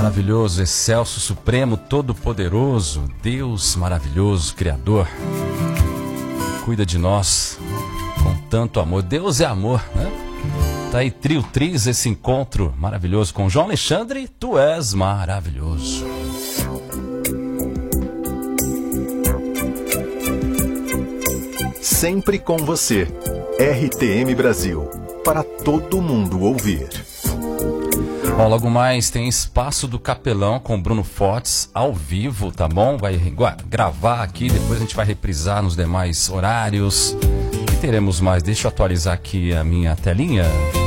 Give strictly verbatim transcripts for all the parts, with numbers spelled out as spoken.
Maravilhoso, excelso, supremo, todo-poderoso, Deus maravilhoso, Criador, cuida de nós com tanto amor. Deus é amor, né? Tá aí, Trio Tris, esse encontro maravilhoso com João Alexandre, tu és maravilhoso. Sempre com você, R T M Brasil, para todo mundo ouvir. Bom, logo mais tem Espaço do Capelão com Bruno Fortes ao vivo, tá bom? Vai gravar aqui, depois a gente vai reprisar nos demais horários. E teremos mais, deixa eu atualizar aqui a minha telinha.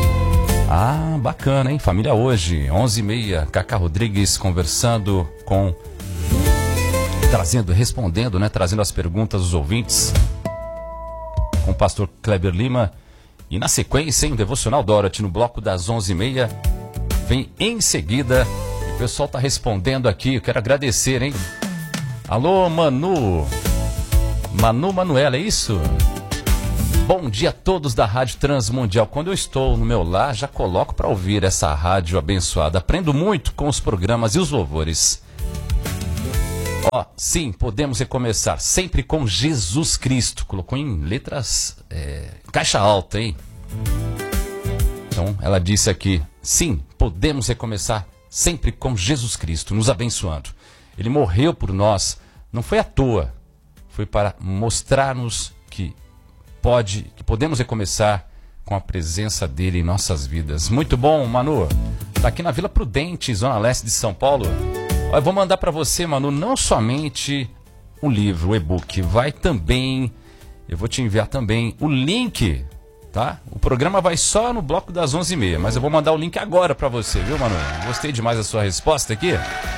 Ah, bacana, hein? Família Hoje, onze e meia, Cacá Rodrigues conversando com... Trazendo, respondendo, né? Trazendo as perguntas dos ouvintes com o pastor Kleber Lima. E na sequência, hein? O Devocional Dorothy no bloco das onze e meia. Vem em seguida, o pessoal tá respondendo aqui, eu quero agradecer, hein? Alô, Manu, Manu Manuela, é isso? Bom dia a todos da Rádio Transmundial. Quando eu estou no meu lar, já coloco para ouvir essa rádio abençoada. Aprendo muito com os programas e os louvores. Ó, sim, podemos recomeçar, sempre com Jesus Cristo. Colocou em letras, é, caixa alta, hein? Então, ela disse aqui, sim, podemos recomeçar sempre com Jesus Cristo, nos abençoando. Ele morreu por nós, não foi à toa, foi para mostrar-nos que, pode, que podemos recomeçar com a presença dele em nossas vidas. Muito bom, Manu. Está aqui na Vila Prudente, Zona Leste de São Paulo. Eu vou mandar para você, Manu, não somente o livro, o e-book, vai também, eu vou te enviar também o link. Tá? O programa vai só no bloco das onze e meia, mas eu vou mandar o link agora pra você, viu, Manu? Gostei demais da sua resposta aqui.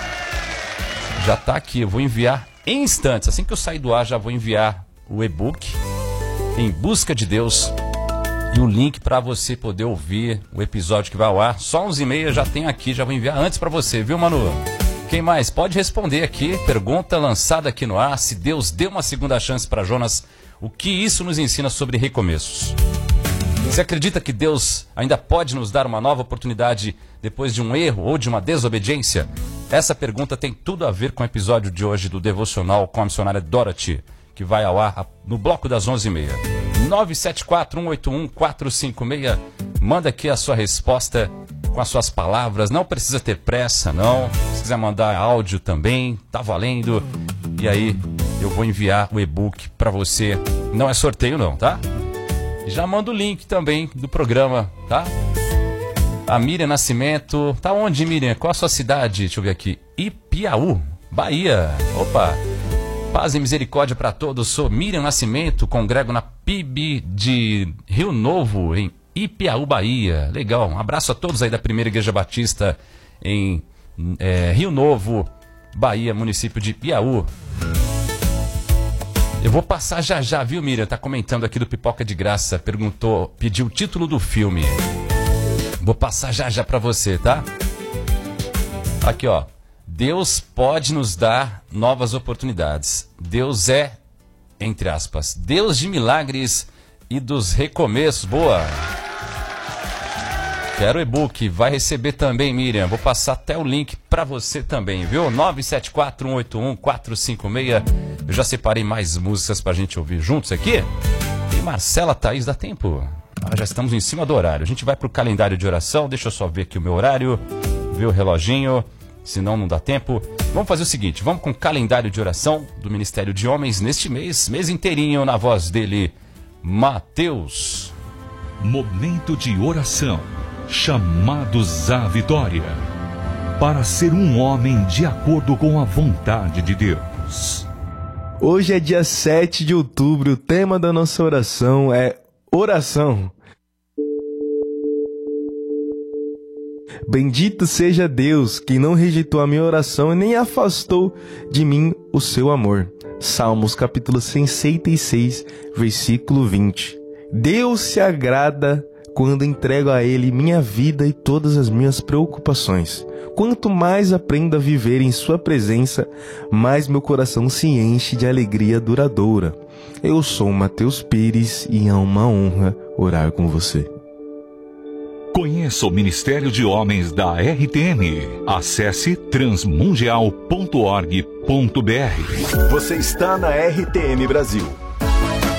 Já tá aqui, eu vou enviar em instantes. Assim que eu sair do ar, já vou enviar o e-book Em Busca de Deus e o link pra você poder ouvir o episódio que vai ao ar. Só onze e meia já tem aqui, já vou enviar antes pra você, viu, Manu? Quem mais? Pode responder aqui, pergunta lançada aqui no ar. Se Deus deu uma segunda chance pra Jonas, o que isso nos ensina sobre recomeços? Você acredita que Deus ainda pode nos dar uma nova oportunidade depois de um erro ou de uma desobediência? Essa pergunta tem tudo a ver com o episódio de hoje do Devocional com a missionária Dorothy, que vai ao ar no bloco das onze e meia. nove sete quatro, um oito um, quatro cinco seis. Manda aqui a sua resposta com as suas palavras. Não precisa ter pressa, não. Se quiser mandar áudio também, tá valendo. E aí eu vou enviar o e-book para você. Não é sorteio não, tá? Já manda o link também do programa, tá? A Miriam Nascimento. Tá onde, Miriam? Qual a sua cidade? Deixa eu ver aqui. Ipiaú, Bahia. Opa! Paz e misericórdia para todos. Sou Miriam Nascimento, congrego na P I B de Rio Novo, em Ipiaú, Bahia. Legal. Um abraço a todos aí da Primeira Igreja Batista em é, Rio Novo, Bahia, município de Ipiaú. Eu vou passar já já, viu, Miriam? Tá comentando aqui do Pipoca de Graça. Perguntou, pediu o título do filme. Vou passar já já pra você, tá? Aqui, ó. Deus pode nos dar novas oportunidades. Deus é, entre aspas, Deus de milagres e dos recomeços. Boa! Quero o e-book. Vai receber também, Miriam. Vou passar até o link pra você também, viu? nove sete quatro, um oito um, quatro cinco seis. Eu já separei mais músicas pra gente ouvir juntos aqui. E Marcela Thaís, dá tempo? Ah, já estamos em cima do horário. A gente vai pro calendário de oração. Deixa eu só ver aqui o meu horário. Ver o reloginho. Senão não dá tempo. Vamos fazer o seguinte. Vamos com o calendário de oração do Ministério de Homens neste mês. Mês inteirinho na voz dele, Mateus. Momento de oração. Chamados à vitória. Para ser um homem de acordo com a vontade de Deus. Hoje é dia sete de outubro, o tema da nossa oração é oração. Bendito seja Deus, que não rejeitou a minha oração e nem afastou de mim o seu amor. Salmos capítulo sessenta e seis, versículo vinte. Deus se agrada quando entrego a Ele minha vida e todas as minhas preocupações. Quanto mais aprendo a viver em Sua presença, mais meu coração se enche de alegria duradoura. Eu sou Mateus Pires e é uma honra orar com você. Conheça o Ministério de Homens da R T M. Acesse transmundial ponto org ponto br. Você está na R T M Brasil.